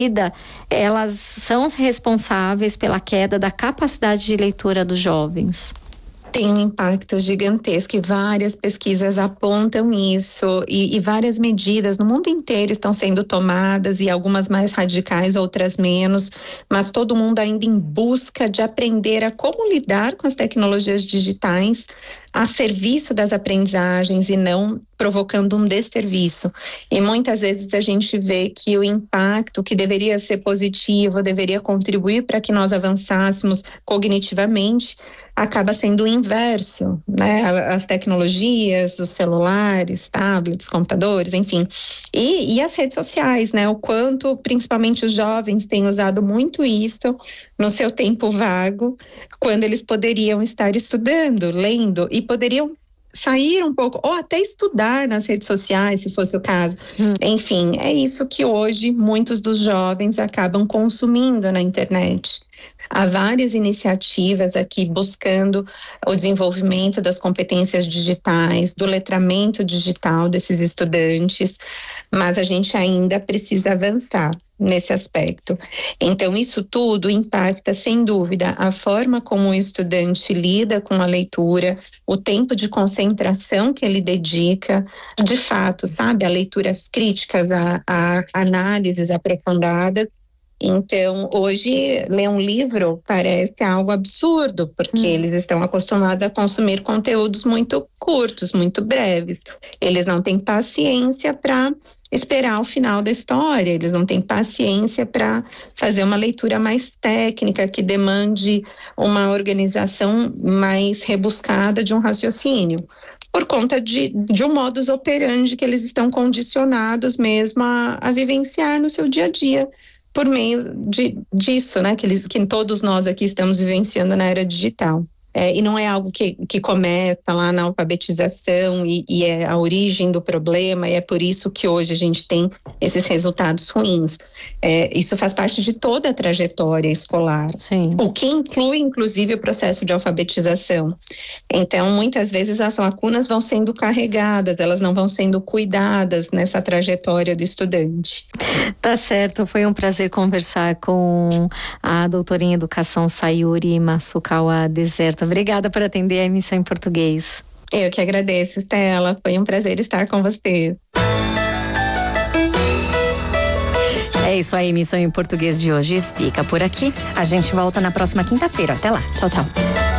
elas são responsáveis pela queda da capacidade de leitura dos jovens? Tem um impacto gigantesco e várias pesquisas apontam isso e várias medidas no mundo inteiro estão sendo tomadas e algumas mais radicais, outras menos, mas todo mundo ainda em busca de aprender a como lidar com as tecnologias digitais a serviço das aprendizagens e não provocando um desserviço. E muitas vezes a gente vê que o impacto que deveria ser positivo, deveria contribuir para que nós avançássemos cognitivamente, acaba sendo o inverso, né? As tecnologias, os celulares, tablets, computadores, enfim. E as redes sociais, né? O quanto, principalmente os jovens, têm usado muito isso no seu tempo vago, quando eles poderiam estar estudando, lendo e poderiam sair um pouco, ou até estudar nas redes sociais, se fosse o caso. Enfim, é isso que hoje muitos dos jovens acabam consumindo na internet. Há várias iniciativas aqui buscando o desenvolvimento das competências digitais, do letramento digital desses estudantes, mas a gente ainda precisa avançar nesse aspecto. Então, isso tudo impacta, sem dúvida, a forma como o estudante lida com a leitura, o tempo de concentração que ele dedica, de fato, sabe, a leituras críticas, a análises aprofundadas. Então, hoje, ler um livro parece algo absurdo, porque eles estão acostumados a consumir conteúdos muito curtos, muito breves. Eles não têm paciência para esperar o final da história, eles não têm paciência para fazer uma leitura mais técnica, que demande uma organização mais rebuscada de um raciocínio, por conta de um modus operandi que eles estão condicionados mesmo a vivenciar no seu dia a dia, por meio disso, né, que todos nós aqui estamos vivenciando na era digital. E não é algo que começa lá na alfabetização e é a origem do problema, e é por isso que hoje a gente tem esses resultados ruins. Isso faz parte de toda a trajetória escolar. Sim. O que inclui, inclusive, o processo de alfabetização. Então, muitas vezes as lacunas vão sendo carregadas, elas não vão sendo cuidadas nessa trajetória do estudante. Tá certo, foi um prazer conversar com a doutora em educação Sayuri Masukawa Deserto. Obrigada por atender a emissão em português. Eu que agradeço, Stella. Foi um prazer estar com você. É isso aí, emissão em português de hoje fica por aqui. A gente volta na próxima quinta-feira. Até lá. Tchau, tchau.